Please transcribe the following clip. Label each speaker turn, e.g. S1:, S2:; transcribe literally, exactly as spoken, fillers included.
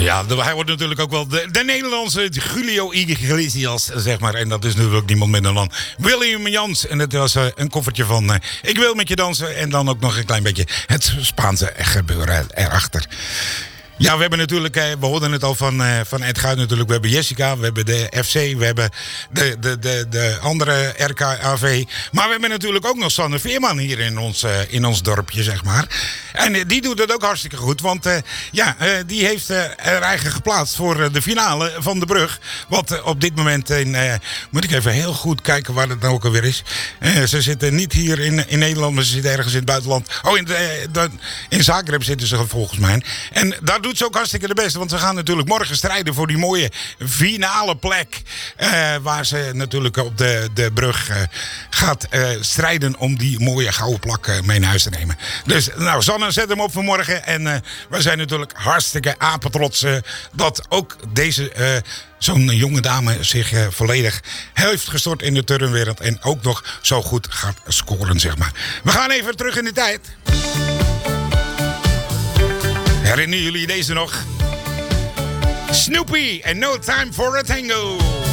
S1: Ja, de, hij wordt natuurlijk ook wel de, de Nederlandse Julio Iglesias, zeg maar. En dat is natuurlijk niemand minder dan William Jans. En het was uh, een koffertje van uh, Ik wil met je dansen. En dan ook nog een klein beetje het Spaanse gebeuren erachter. Ja, we hebben natuurlijk, we hoorden het al van, uh, van Ed Guit natuurlijk. We hebben Jessica, we hebben de F C, we hebben de, de, de, de andere R K A V. Maar we hebben natuurlijk ook nog Sanne Veerman hier in ons, uh, in ons dorpje, zeg maar. En uh, die doet het ook hartstikke goed. Want uh, ja, uh, die heeft uh, er eigen geplaatst voor uh, de finale van de brug. Wat uh, op dit moment in, uh, moet ik even heel goed kijken waar het nou ook alweer is. Uh, ze zitten niet hier in, in Nederland, maar ze zitten ergens in het buitenland. Oh, in, de, de, in Zagreb zitten ze volgens mij. En daar doet ze ook hartstikke de beste, want ze gaan natuurlijk morgen strijden voor die mooie finale plek. Uh, waar ze natuurlijk op de, de brug uh, gaat uh, strijden om die mooie gouden plak uh, mee naar huis te nemen. Dus nou, Sanne, zet hem op voor morgen. En uh, we zijn natuurlijk hartstikke apetrots uh, dat ook deze uh, zo'n jonge dame zich uh, volledig heeft gestort in de turnwereld. En ook nog zo goed gaat scoren, zeg maar. We gaan even terug in de tijd. Herinneren jullie deze nog? Snoopy en No Time for a Tango.